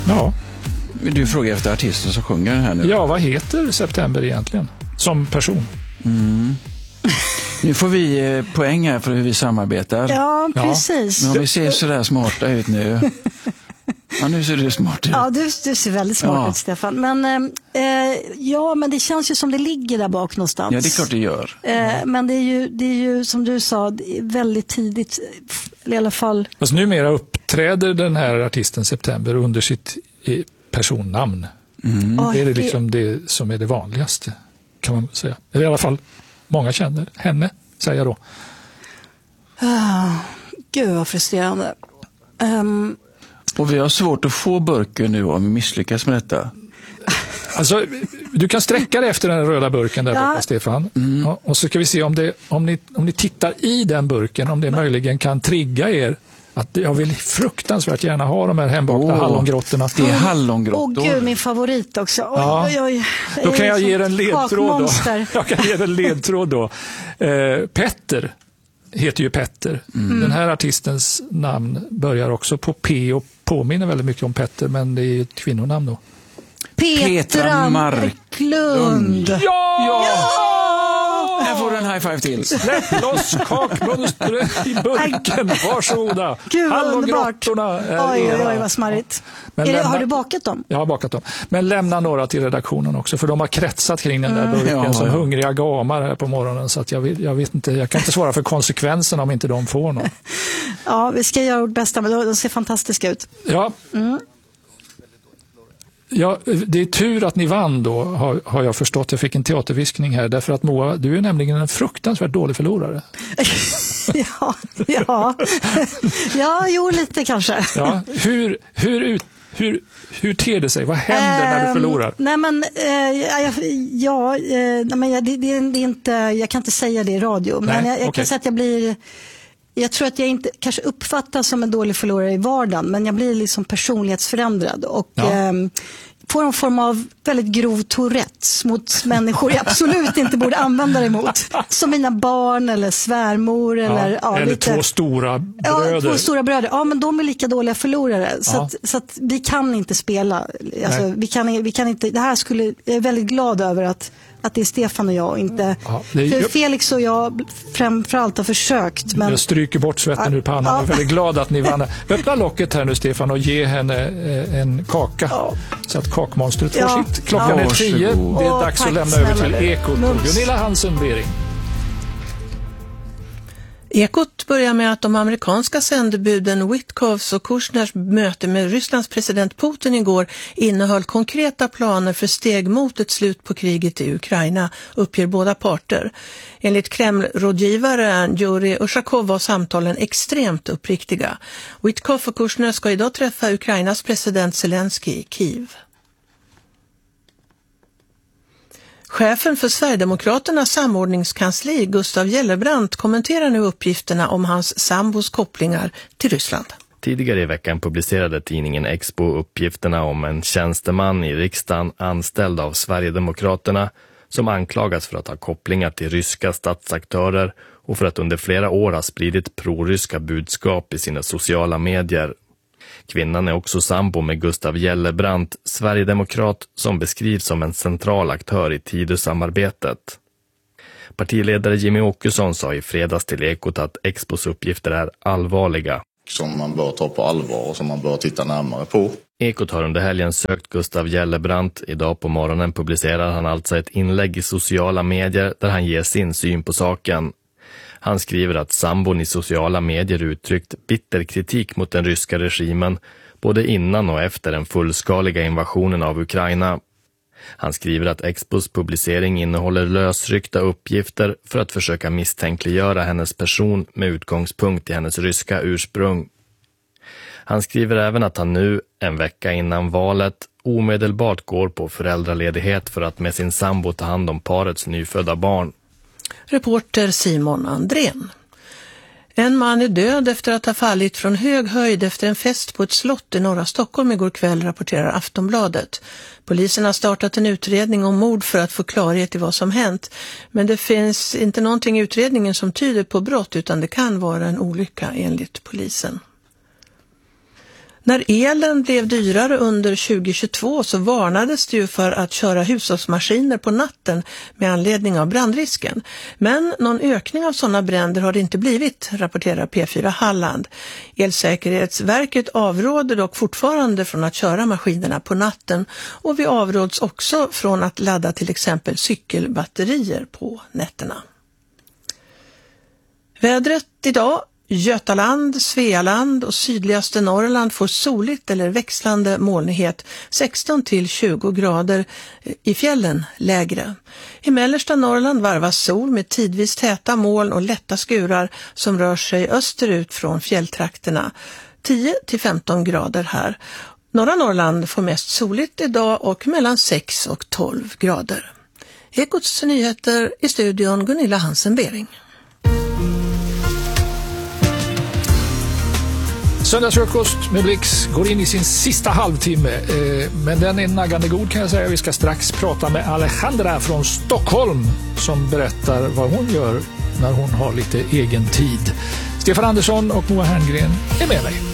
Ja. Du frågar efter artisten som sjunger den här nu. Ja, vad heter September egentligen som person? Nu får vi poäng här för hur vi samarbetar. Ja, precis. Men om vi ser så där smarta ut nu. Ja, nu ser du smart ut. Ja, du ser väldigt smart ut, Stefan. Men, men det känns ju som det ligger där bak någonstans. Ja, det är klart det gör. Men det är ju som du sa, väldigt tidigt, i alla fall. Alltså, numera uppträder den här artisten September under sitt personnamn. Det är liksom det som är det vanligaste, kan man säga. Eller i alla fall, många känner henne, säger jag då. Gud vad frustrerande. Och vi har svårt att få burken nu om vi misslyckas med detta. Alltså, du kan sträcka dig efter den röda burken där borta, Stefan. Ja, och så ska vi se om ni tittar i den burken, om det möjligen kan trigga er. Att jag vill fruktansvärt gärna ha de här hembakta hallongrottorna. Det är hallongrottor. Gud, min favorit också. Oj. Då kan jag ge en ledtråd då. Jag kan ge en ledtråd då. Petter heter ju Petter. Den här artistens namn börjar också på P och påminner väldigt mycket om Petter, men det är ju ett kvinnonamn då. Petra Marklund. Ja! Här får du en high five till. Släpp loss kakmönstret i burken. Varsågoda. Gud, hallongrottorna. Oj, vad smarrigt. Har du bakat dem? Jag har bakat dem. Men lämna några till redaktionen också, för de har kretsat kring den där burken som hungriga gamar här på morgonen. Så att jag vet inte, jag kan inte svara för konsekvenserna om inte de får någon. Ja, vi ska göra vårt bästa, men de ser fantastiska ut. Ja. Ja, det är tur att ni vann då, har jag förstått. Jag fick en teaterviskning här, därför att Moa, du är nämligen en fruktansvärt dålig förlorare. Ja, jo, lite kanske. Ja, hur ter det sig? Vad händer när du förlorar? Nej, men det är inte, jag kan inte säga det i radio, men jag kan säga att jag tror att jag inte kanske uppfattas som en dålig förlorare i vardagen, men jag blir liksom personlighetsförändrad och får en form av väldigt grov Tourettes mot människor jag absolut inte borde använda det emot. Som mina barn eller svärmor eller lite, två stora bröder. Ja, två stora bröder. Ja, men de är lika dåliga förlorare. Så att vi kan inte spela. Alltså, vi kan inte. Jag är väldigt glad över att det är Stefan och jag, inte för Felix och jag framförallt har försökt. Men... Jag stryker bort svetten ur pannan. Jag är väldigt glad att ni vann. Öppna locket här nu, Stefan, och ge henne en kaka. Så att kakmonstret får sitt. Klockan är 10. Det är dags att lämna över till Ekot. Gunilla Hansen-Bering. Ekot börjar med att de amerikanska sändebuden Witkoffs och Kushners möte med Rysslands president Putin igår innehöll konkreta planer för steg mot ett slut på kriget i Ukraina, uppger båda parter. Enligt Kreml-rådgivaren Yuri Ushakov var samtalen extremt uppriktiga. Witkoff och Kushner ska idag träffa Ukrainas president Zelensky i Kiev. Chefen för Sverigedemokraternas samordningskansli, Gustav Gellebrant, kommenterar nu uppgifterna om hans sambos kopplingar till Ryssland. Tidigare i veckan publicerade tidningen Expo uppgifterna om en tjänsteman i riksdagen anställd av Sverigedemokraterna som anklagas för att ha kopplingar till ryska statsaktörer och för att under flera år ha spridit proryska budskap i sina sociala medier. Kvinnan är också sambo med Gustav Gellebrant, Sverigedemokrat som beskrivs som en central aktör i Tidösamarbetet. Partiledare Jimmy Åkesson sa i fredags till Ekot att Expos uppgifter är allvarliga. Som man bör ta på allvar och som man bör titta närmare på. Ekot har under helgen sökt Gustav Gellebrant. Idag på morgonen publicerar han alltså ett inlägg i sociala medier där han ger sin syn på saken. Han skriver att sambon i sociala medier uttryckt bitter kritik mot den ryska regimen både innan och efter den fullskaliga invasionen av Ukraina. Han skriver att Expos publicering innehåller lösryckta uppgifter för att försöka misstänkliggöra hennes person med utgångspunkt i hennes ryska ursprung. Han skriver även att han nu, en vecka innan valet, omedelbart går på föräldraledighet för att med sin sambo ta hand om parets nyfödda barn. Reporter Simon Andrén. En man är död efter att ha fallit från hög höjd efter en fest på ett slott i norra Stockholm igår kväll, rapporterar Aftonbladet. Polisen har startat en utredning om mord för att få klarhet i vad som hänt. Men det finns inte någonting i utredningen som tyder på brott, utan det kan vara en olycka enligt polisen. När elen blev dyrare under 2022 så varnades det ju för att köra hushållsmaskiner på natten med anledning av brandrisken. Men någon ökning av sådana bränder har det inte blivit, rapporterar P4 Halland. Elsäkerhetsverket avråder dock fortfarande från att köra maskinerna på natten och vi avråds också från att ladda till exempel cykelbatterier på nätterna. Vädret idag. Götaland, Svealand och sydligaste Norrland får soligt eller växlande molnighet, 16 till 20 grader, i fjällen lägre. I mellersta Norrland varvas sol med tidvis täta moln och lätta skurar som rör sig österut från fjälltrakterna, 10 till 15 grader här. Norra Norrland får mest soligt idag och mellan 6 och 12 grader. Ekots nyheter i studion Gunilla Hansen-Bering. Söndagsfrukost med Blix går in i sin sista halvtimme, men den är naggande god kan jag säga. Vi ska strax prata med Alejandra från Stockholm som berättar vad hon gör när hon har lite egen tid. Stefan Andersson och Moa Herngren är med mig.